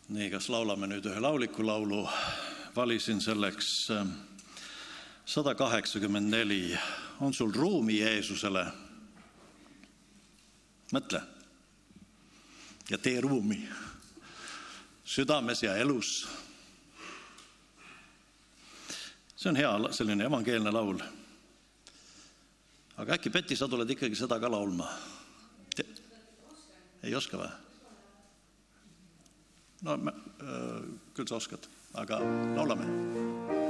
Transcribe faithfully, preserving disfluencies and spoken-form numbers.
Nii, kas laulame nüüd ühe lauliku laulu? Valisin selleks sada kaheksakümmend neli. On sul ruumi Jeesusele? Mõtle. Ja tee ruumi südames ja elus. See on hea selline evangeelne laul. Aga äkki, Peti, sa tuled ikkagi seda ka laulma? Te... Ei oska või? No, küll sa oskad, aga laulame.